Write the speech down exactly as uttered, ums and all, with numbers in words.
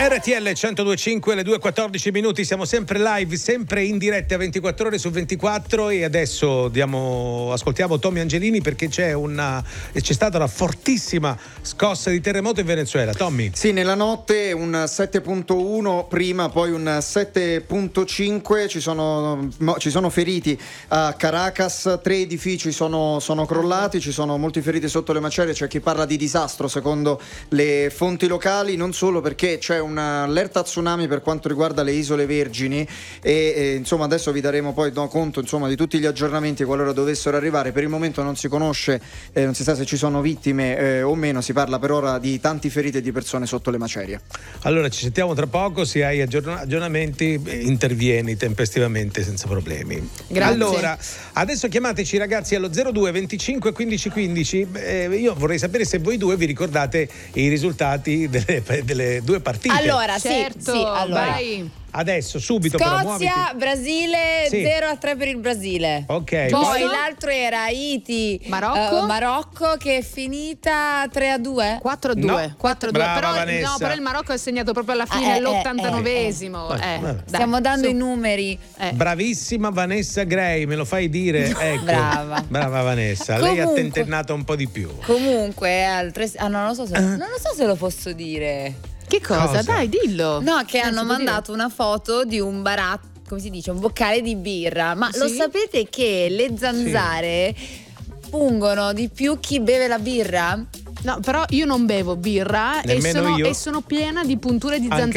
R T L centodue e cinque, le due e quattordici minuti, siamo sempre live, sempre in diretta ventiquattro ore su ventiquattro e adesso diamo, ascoltiamo Tommy Angelini perché c'è una c'è stata una fortissima scossa di terremoto in Venezuela. Tommy. Sì, nella notte un sette virgola uno prima, poi un sette virgola cinque, ci sono, ci sono feriti a Caracas, tre edifici sono, sono crollati, ci sono molti feriti sotto le macerie, c'è chi parla di disastro secondo le fonti locali, non solo perché c'è un'allerta tsunami per quanto riguarda le isole Vergini e, e insomma adesso vi daremo poi do conto insomma di tutti gli aggiornamenti qualora dovessero arrivare. Per il momento non si conosce, eh, non si sa se ci sono vittime eh, o meno, si parla per ora di tanti feriti e di persone sotto le macerie. Allora ci sentiamo tra poco, se hai aggiorn- aggiornamenti intervieni tempestivamente senza problemi. Grazie. Allora adesso chiamateci ragazzi allo zero due venticinque quindici quindici, eh, io vorrei sapere se voi due vi ricordate i risultati delle, delle due partite. Allora, Certo, sì, sì, allora. vai. Adesso, subito, però, Scozia, muoviti. Brasile, Sì. zero a tre per il Brasile. Ok. Poi Giusto. l'altro era Haiti, Marocco. eh, Marocco che è finita tre a due. quattro a due. No. quattro a due. Brava, Però, Vanessa. no, però il Marocco è segnato proprio alla Ah, fine, eh, all'ottantanovesimo. eh, eh. Eh, Vabbè. dai, Stiamo dando su. i numeri. Eh. Bravissima Vanessa Gray, me lo fai dire? Ecco. Brava. Brava Vanessa, lei ha Comunque- tentennato un po' di più. Comunque, altre... ah, no, non lo so se, non lo so se lo posso dire. Che cosa? Cosa? Dai, dillo. No, che Eh, hanno si può mandato una foto di un baratto, come si dice, un boccale di birra. Ma lo Sì? sapete che le zanzare pungono di più chi beve la birra? No, però io non bevo birra e Nemmeno sono, io. e sono piena di punture di Anche zanzara.